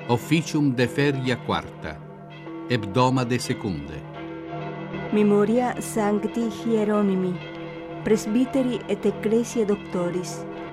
Officium de feria quarta, hebdomade secunde. Memoria Sancti Hieronymi, presbyteri et ecclesia doctoris,